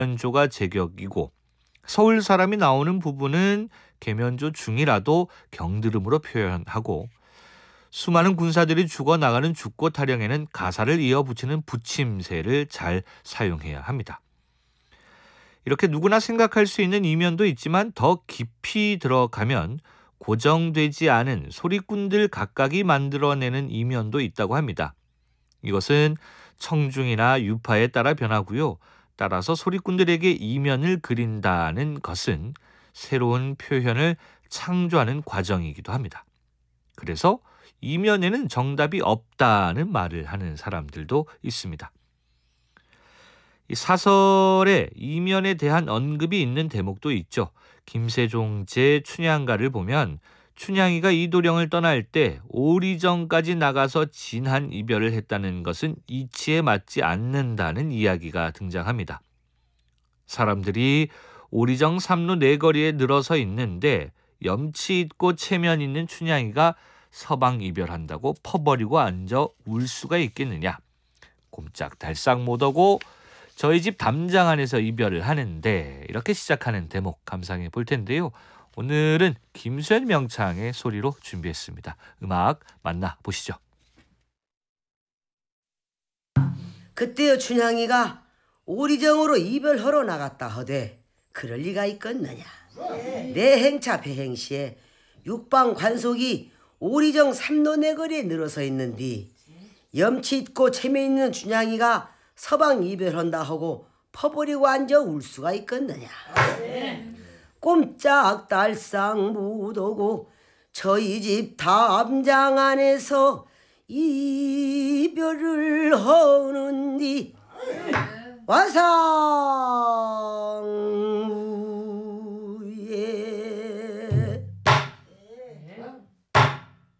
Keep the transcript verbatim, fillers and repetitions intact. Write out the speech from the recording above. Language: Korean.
계면조가 제격이고 서울 사람이 나오는 부분은 계면조 중이라도 경드름으로 표현하고 수많은 군사들이 죽어나가는 죽고 타령에는 가사를 이어붙이는 붙임새를 잘 사용해야 합니다. 이렇게 누구나 생각할 수 있는 이면도 있지만 더 깊이 들어가면 고정되지 않은 소리꾼들 각각이 만들어내는 이면도 있다고 합니다. 이것은 청중이나 유파에 따라 변하고요. 따라서 소리꾼들에게 이면을 그린다는 것은 새로운 표현을 창조하는 과정이기도 합니다. 그래서 이면에는 정답이 없다는 말을 하는 사람들도 있습니다. 이 사설에 이면에 대한 언급이 있는 대목도 있죠. 김세종 제춘향가를 보면 춘향이가 이도령을 떠날 때 오리정까지 나가서 진한 이별을 했다는 것은 이치에 맞지 않는다는 이야기가 등장합니다. 사람들이 오리정 삼로 네거리에 늘어서 있는데 염치 있고 체면 있는 춘향이가 서방 이별한다고 퍼버리고 앉아 울 수가 있겠느냐. 꼼짝달싹 못하고 저희 집 담장 안에서 이별을 하는데, 이렇게 시작하는 대목 감상해 볼 텐데요. 오늘은 김수현 명창의 소리로 준비했습니다. 음악 만나보시죠. 그때여 춘향이가 오리정으로 이별하러 나갔다 하되 그럴 리가 있겠느냐. 내 행차 배행시에 육방 관속이 오리정 삼로네거리에 늘어서 있는디 염치 있고 체면 있는 춘향이가 서방 이별한다 하고 퍼버리고 앉아 울 수가 있겠느냐. 꼼짝달싹 못하고 저희 집 담장 안에서 이별을 하는디 와서